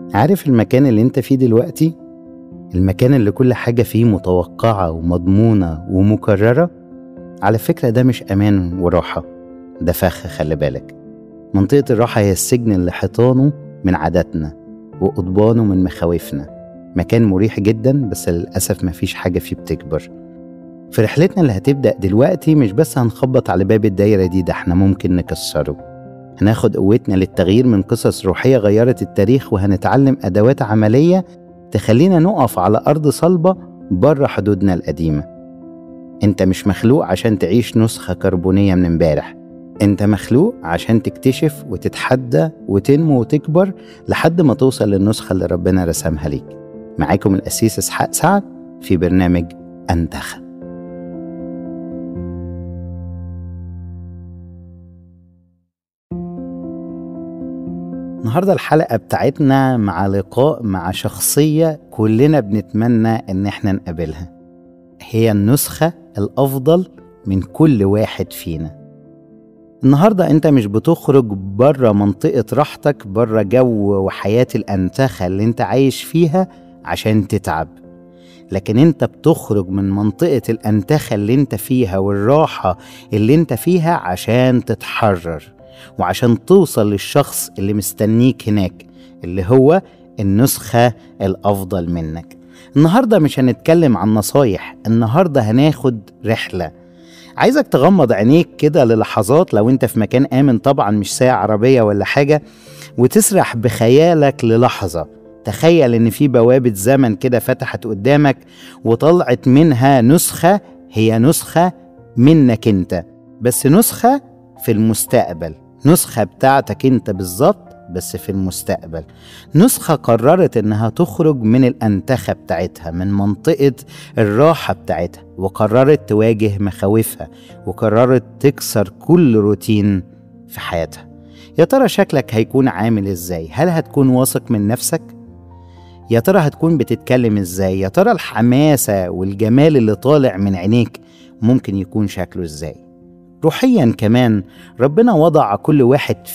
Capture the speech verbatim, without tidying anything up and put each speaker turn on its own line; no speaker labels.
عارف المكان اللي انت فيه دلوقتي؟ المكان اللي كل حاجة فيه متوقعة ومضمونة ومكررة؟ على فكرة ده مش أمان وراحة، ده فخ. خلي بالك، منطقة الراحة هي السجن اللي حيطانه من عاداتنا وقضبانه من مخاوفنا. مكان مريح جدا بس للأسف مفيش حاجة فيه بتكبر. في رحلتنا اللي هتبدأ دلوقتي مش بس هنخبط على باب الدايرة دي، ده احنا ممكن نكسره. هناخد قوتنا للتغيير من قصص روحية غيرت التاريخ، وهنتعلم أدوات عملية تخلينا نقف على أرض صلبة بره حدودنا القديمة. انت مش مخلوق عشان تعيش نسخة كربونية من امبارح، انت مخلوق عشان تكتشف وتتحدى وتنمو وتكبر لحد ما توصل للنسخة اللي ربنا رسمها ليك. معاكم القسيس إسحاق سعد في برنامج أنتخب. النهاردة الحلقة بتاعتنا مع لقاء مع شخصية كلنا بنتمنى ان احنا نقابلها. هي النسخة الأفضل من كل واحد فينا. النهاردة انت مش بتخرج بره منطقة راحتك، بره جو وحياة الأنتخة اللي انت عايش فيها عشان تتعب، لكن انت بتخرج من منطقة الأنتخة اللي انت فيها والراحة اللي انت فيها عشان تتحرر وعشان توصل للشخص اللي مستنيك هناك، اللي هو النسخة الأفضل منك. النهاردة مش هنتكلم عن نصايح، النهاردة هناخد رحلة. عايزك تغمض عينيك كده للحظات، لو انت في مكان آمن طبعا، مش ساعة عربية ولا حاجة، وتسرح بخيالك للحظة. تخيل ان في بوابة زمن كده فتحت قدامك وطلعت منها نسخة، هي نسخة منك انت، بس نسخة في المستقبل، نسخة بتاعتك انت بالظبط بس في المستقبل. نسخة قررت انها تخرج من الأنتخة بتاعتها، من منطقة الراحة بتاعتها، وقررت تواجه مخاوفها، وقررت تكسر كل روتين في حياتها. يا ترى شكلك هيكون عامل ازاي؟ هل هتكون واثق من نفسك؟ يا ترى هتكون بتتكلم ازاي؟ يا ترى الحماسة والجمال اللي طالع من عينيك ممكن يكون شكله ازاي؟ روحيا كمان ربنا وضع كل واحد